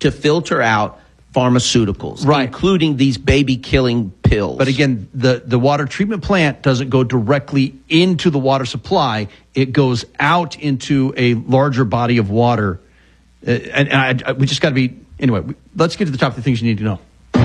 to filter out pharmaceuticals, right, including these baby-killing pills. But again, the water treatment plant doesn't go directly into the water supply. It goes out into a larger body of water. We just got to be... Anyway, let's get to the top of the things you need to know.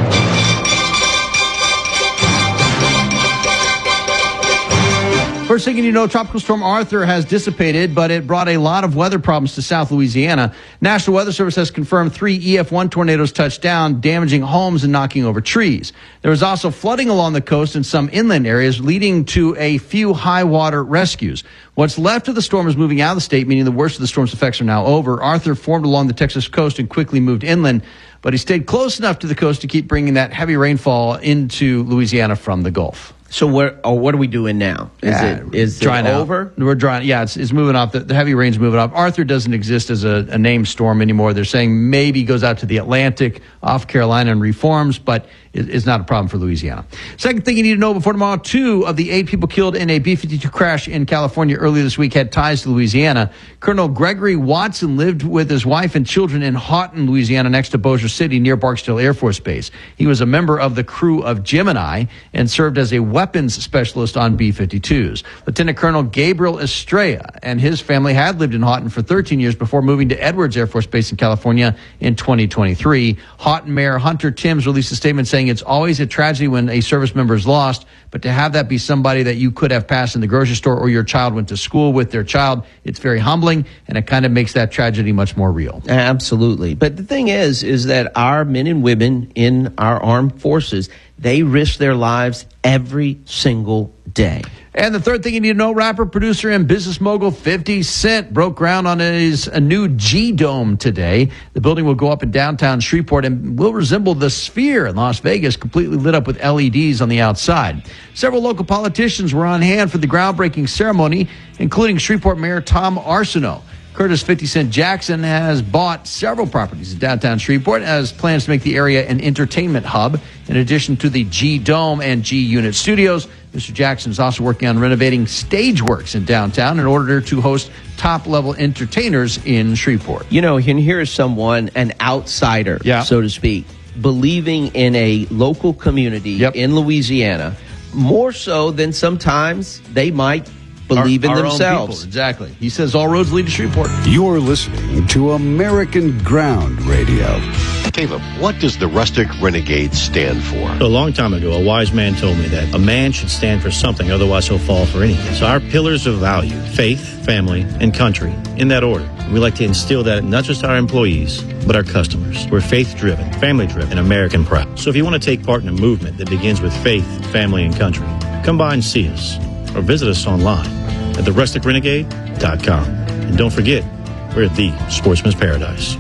First thing you know, Tropical Storm Arthur has dissipated, but it brought a lot of weather problems to South Louisiana. National Weather Service has confirmed 3 EF1 tornadoes touched down, damaging homes and knocking over trees. There was also flooding along the coast in some inland areas, leading to a few high water rescues. What's left of the storm is moving out of the state, meaning the worst of the storm's effects are now over. Arthur formed along the Texas coast and quickly moved inland, but he stayed close enough to the coast to keep bringing that heavy rainfall into Louisiana from the Gulf. So what are we doing now? Is it drying over? Out. We're drying. Yeah, it's moving off. The heavy rain's moving off. Arthur doesn't exist as a named storm anymore. They're saying maybe goes out to the Atlantic, off Carolina, and reforms, but it's not a problem for Louisiana. Second thing you need to know before tomorrow, 2 of the 8 people killed in a B-52 crash in California earlier this week had ties to Louisiana. Colonel Gregory Watson lived with his wife and children in Houghton, Louisiana, next to Bossier City near Barksdale Air Force Base. He was a member of the crew of Gemini and served as a weapons specialist on B-52s. Lieutenant Colonel Gabriel Estrella and his family had lived in Houghton for 13 years before moving to Edwards Air Force Base in California in 2023. Houghton Mayor Hunter Timms released a statement saying it's always a tragedy when a service member is lost, but to have that be somebody that you could have passed in the grocery store or your child went to school with their child, it's very humbling, and it kind of makes that tragedy much more real. Absolutely. But the thing is that our men and women in our armed forces, they risk their lives every single day. And the third thing you need to know, rapper, producer, and business mogul 50 Cent broke ground on a new G-Dome today. The building will go up in downtown Shreveport and will resemble the Sphere in Las Vegas, completely lit up with LEDs on the outside. Several local politicians were on hand for the groundbreaking ceremony, including Shreveport Mayor Tom Arsenault. Curtis 50 Cent Jackson has bought several properties in downtown Shreveport, has plans to make the area an entertainment hub. In addition to the G-Dome and G-Unit studios, Mr. Jackson is also working on renovating Stageworks in downtown in order to host top-level entertainers in Shreveport. You know, and here is someone, an outsider, so to speak, believing in a local community in Louisiana, more so than sometimes they might believe in themselves. Exactly. He says all roads lead to Shreveport. You're listening to American Ground Radio. Caleb, what does the Rustic Renegade stand for? A long time ago, a wise man told me that a man should stand for something, otherwise he'll fall for anything. So our pillars of value, faith, family, and country, in that order. We like to instill that in not just our employees, but our customers. We're faith-driven, family-driven, and American proud. So if you want to take part in a movement that begins with faith, family, and country, come by and see us, or visit us online at therusticrenegade.com. And don't forget, we're at the Sportsman's Paradise.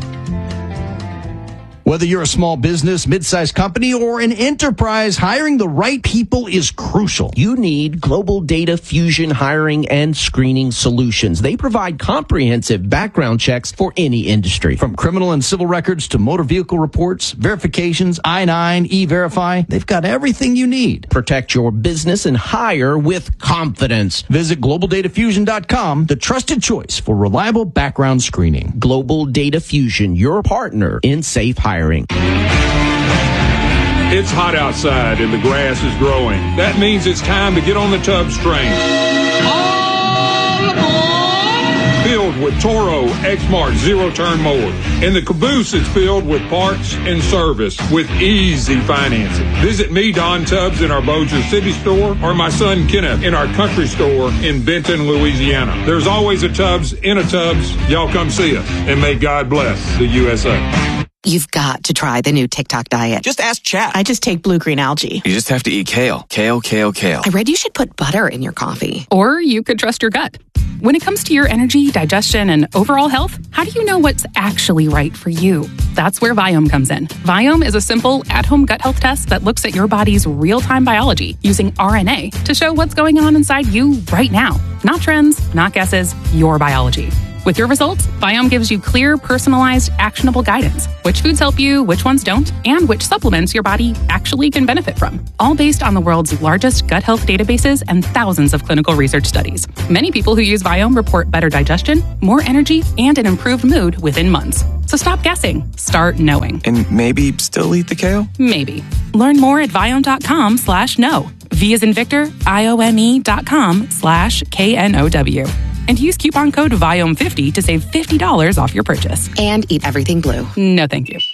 Whether you're a small business, mid-sized company, or an enterprise, hiring the right people is crucial. You need Global Data Fusion hiring and screening solutions. They provide comprehensive background checks for any industry. From criminal and civil records to motor vehicle reports, verifications, I-9, E-Verify, they've got everything you need. Protect your business and hire with confidence. Visit GlobalDataFusion.com, the trusted choice for reliable background screening. Global Data Fusion, your partner in safe hiring. It's hot outside and the grass is growing. That means it's time to get on the Tubbs train. All aboard! Filled with Toro Exmark zero-turn mowers. And the caboose is filled with parts and service with easy financing. Visit me, Don Tubbs, in our Bossier City store, or my son Kenneth in our country store in Benton, Louisiana. There's always a Tubbs in a Tubbs. Y'all come see us, and may God bless the USA. You've got to try the new TikTok diet. Just ask Chat. I just take blue-green algae. You just have to eat kale. Kale, kale, kale. I read you should put butter in your coffee. Or you could trust your gut. When it comes to your energy, digestion, and overall health, how do you know what's actually right for you? That's where Viome comes in. Viome is a simple, at-home gut health test that looks at your body's real-time biology using RNA to show what's going on inside you right now. Not trends, not guesses, your biology. With your results, Viome gives you clear, personalized, actionable guidance. Which foods help you, which ones don't, and which supplements your body actually can benefit from. All based on the world's largest gut health databases and thousands of clinical research studies. Many people who use Viome report better digestion, more energy, and an improved mood within months. So stop guessing. Start knowing. And maybe still eat the kale? Maybe. Learn more at Viome.com/know. V as in Victor, IOME.com/KNOW. And use coupon code VIOME50 to save $50 off your purchase. And eat everything blue. No, thank you.